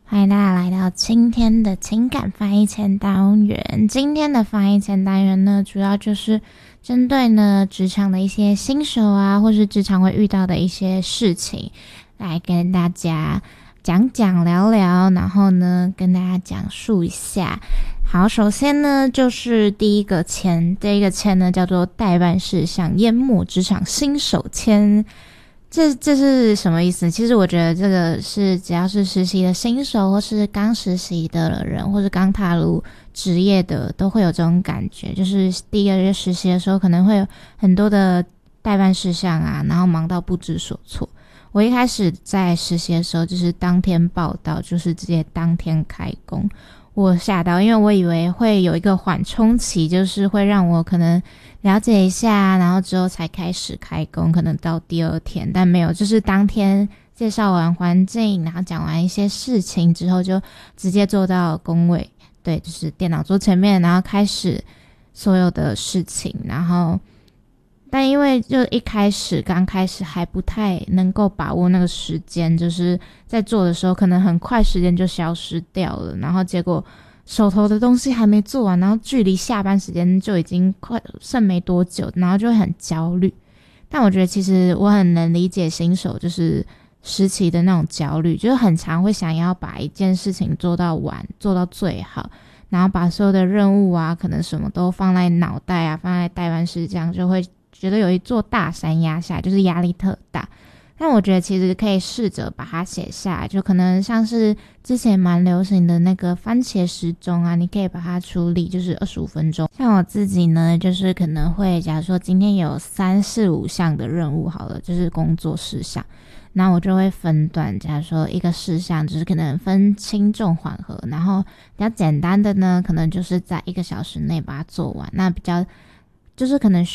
欢迎大家来到今天的情感翻译前单元。今天的翻译前单元呢，主要就是针对呢职场的一些新手啊，或是职场会遇到的一些事情，来跟大家讲讲聊聊，然后呢跟大家讲述一下。好，首先呢就是第一个签，这个签呢叫做代办事项淹没职场新手签。这是什么意思？其实我觉得这个是只要是实习的新手，或是刚实习的人，或是刚踏入职业的，都会有这种感觉。就是第一个月实习的时候，可能会有很多的代办事项啊，然后忙到不知所措。我一开始在实习的时候，就是当天报到，就是直接当天开工。我吓到，因为我以为会有一个缓冲期，就是会让我可能了解一下，然后之后才开始开工，可能到第二天，但没有，就是当天介绍完环境，然后讲完一些事情之后，就直接坐到工位，对，就是电脑桌前面，然后开始所有的事情，然后但因为就刚开始还不太能够把握那个时间，就是在做的时候可能很快时间就消失掉了，然后结果手头的东西还没做完，然后距离下班时间就已经快剩没多久，然后就会很焦虑。但我觉得其实我很能理解新手就是时期的那种焦虑，就是很常会想要把一件事情做到完，做到最好，然后把所有的任务啊可能什么都放在脑袋啊，放在代办事，这样就会觉得有一座大山压下来，就是压力特大。但我觉得其实可以试着把它写下来，就可能像是之前蛮流行的那个番茄时钟啊，你可以把它处理就是25分钟。像我自己呢，就是可能会假如说今天有3、4、5项的任务好了，就是工作事项，那我就会分段，假如说一个事项就是可能分轻重缓和，然后比较简单的呢，可能就是在1个小时内把它做完，那比较就是可能